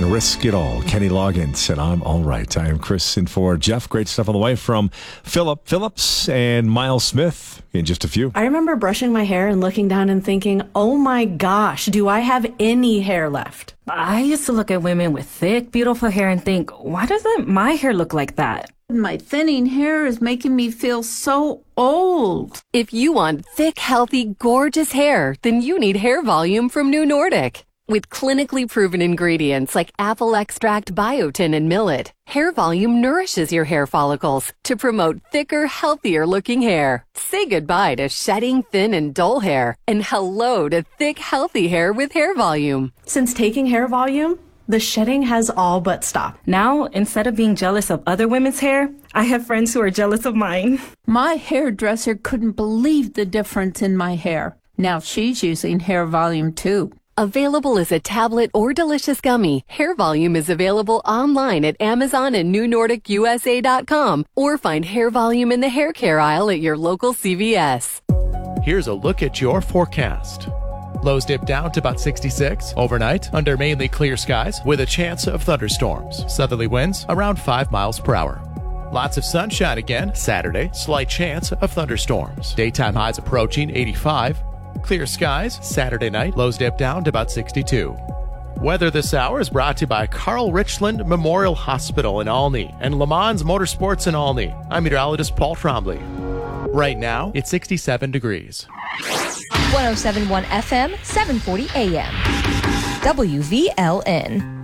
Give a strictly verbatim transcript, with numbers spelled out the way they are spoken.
and risk it all. Kenny Loggins, and I'm all right. I am Chris in for Jeff. Great stuff on the way from Philip Phillips and Miles Smith in just a few. I remember brushing my hair and looking down and thinking, oh my gosh, do I have any hair left? I used to look at women with thick, beautiful hair and think, why doesn't my hair look like that? My thinning hair is making me feel so old. If you want thick, healthy, gorgeous hair, then you need Hair Volume from New Nordic. With clinically proven ingredients like apple extract, biotin, and millet, Hair Volume nourishes your hair follicles to promote thicker, healthier-looking hair. Say goodbye to shedding, thin, and dull hair, and hello to thick, healthy hair with Hair Volume. Since taking Hair Volume, the shedding has all but stopped. Now, instead of being jealous of other women's hair, I have friends who are jealous of mine. My hairdresser couldn't believe the difference in my hair. Now she's using Hair Volume too. Available as a tablet or delicious gummy, Hair Volume is available online at Amazon and New Nordic U S A dot com, or find Hair Volume in the hair care aisle at your local C V S. Here's a look at your forecast. Lows dip down to about sixty-six overnight under mainly clear skies with a chance of thunderstorms. Southerly winds around five miles per hour. Lots of sunshine again Saturday. Slight chance of thunderstorms. Daytime highs approaching eighty-five. Clear skies Saturday night. Lows dip down to about sixty-two. Weather this hour is brought to you by Carl Richland Memorial Hospital in Olney and Le Mans Motorsports in Olney. I'm meteorologist Paul Trombley. Right now, it's sixty-seven degrees. one oh seven point one F M, seven forty A M. W V L N.